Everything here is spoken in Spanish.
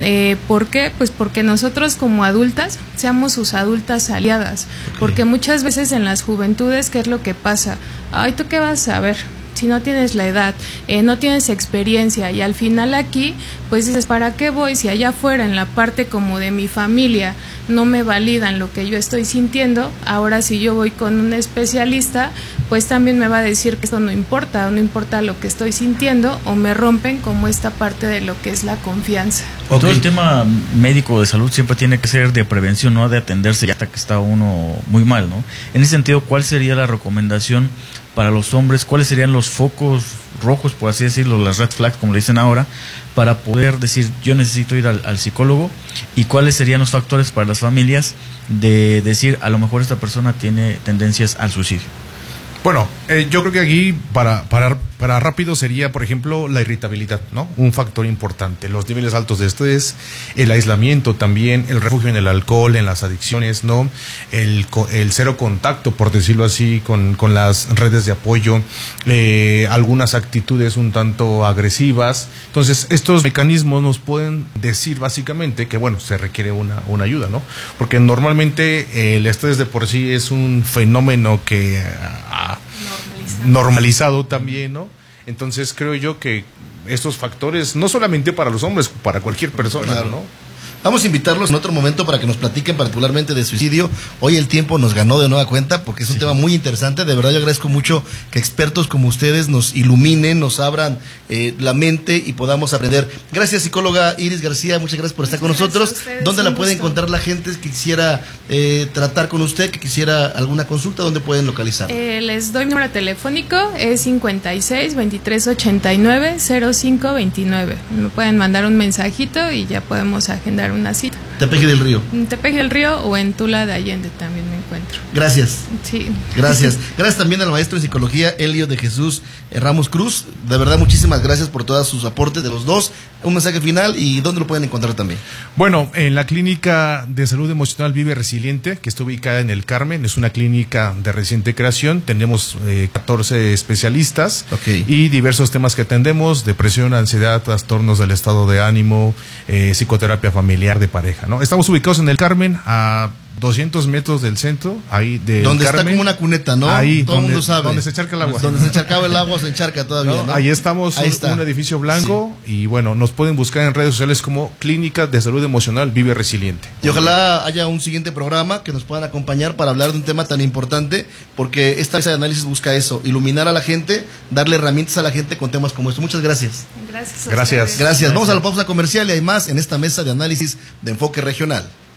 ¿Por qué? Pues porque nosotros como adultas seamos sus adultas aliadas, porque muchas veces en las juventudes, ¿qué es lo que pasa? Ay, ¿tú qué vas a ver? Si no tienes la edad, no tienes experiencia, y al final aquí, pues dices, ¿para qué voy? Si allá afuera, en la parte como de mi familia, no me validan lo que yo estoy sintiendo, ahora si yo voy con un especialista, pues también me va a decir que esto no importa lo que estoy sintiendo, o me rompen como esta parte de lo que es la confianza. Okay. Todo el tema médico de salud siempre tiene que ser de prevención, no de atenderse ya hasta que está uno muy mal, ¿no? En ese sentido, ¿cuál sería la recomendación para los hombres? ¿Cuáles serían los focos rojos, por así decirlo, las red flags, como le dicen ahora, para poder decir, yo necesito ir al psicólogo? ¿Y cuáles serían los factores para las familias de decir, a lo mejor esta persona tiene tendencias al suicidio? Bueno, yo creo que aquí para rápido sería, por ejemplo, la irritabilidad, ¿no? Un factor importante. Los niveles altos de estrés, el aislamiento también, el refugio en el alcohol, en las adicciones, ¿no? El cero contacto, por decirlo así, con las redes de apoyo, algunas actitudes un tanto agresivas. Entonces, estos mecanismos nos pueden decir básicamente que, bueno, se requiere una ayuda, ¿no? Porque normalmente el estrés de por sí es un fenómeno que normalizado también, ¿no? Entonces creo yo que estos factores, no solamente para los hombres, para cualquier persona, claro, ¿no? Vamos a invitarlos en otro momento para que nos platiquen particularmente de suicidio. Hoy el tiempo nos ganó de nueva cuenta porque es un tema muy interesante. De verdad yo agradezco mucho que expertos como ustedes nos iluminen, nos abran la mente y podamos aprender. Gracias, psicóloga Iris García, muchas gracias por estar con nosotros. ¿Dónde la puede encontrar la gente que quisiera tratar con usted, que quisiera alguna consulta? ¿Dónde pueden localizar? Les doy mi número telefónico, es 56 23 89 05 29. Me pueden mandar un mensajito y ya podemos agendar una cita. Tepeji del Río. En Tepeji del Río o en Tula de Allende también me encuentro. Gracias. Sí. Gracias. Gracias también al maestro en psicología Elio de Jesús Ramos Cruz. De verdad, muchísimas gracias por todos sus aportes de los dos. Un mensaje final y ¿dónde lo pueden encontrar también? Bueno, en la Clínica de Salud Emocional Vive Resiliente, que está ubicada en El Carmen, es una clínica de reciente creación. Tenemos 14 especialistas y diversos temas que atendemos: depresión, ansiedad, trastornos del estado de ánimo, psicoterapia familiar, de pareja, ¿no? Estamos ubicados en El Carmen, a 200 metros del centro, ahí de donde Carmen, está como una cuneta, ¿no? Ahí, todo el mundo sabe. Donde se encharca el agua. Donde se encharcaba el agua, se encharca todavía, ¿no? Ahí estamos, ahí está. Un edificio blanco, sí. Y bueno, nos pueden buscar en redes sociales como Clínica de Salud Emocional Vive Resiliente. Y ojalá haya un siguiente programa que nos puedan acompañar para hablar de un tema tan importante, porque esta mesa de análisis busca eso, iluminar a la gente, darle herramientas a la gente con temas como esto. Muchas gracias. Gracias. Gracias. Vamos a la pausa comercial y hay más en esta mesa de análisis de Enfoque Regional.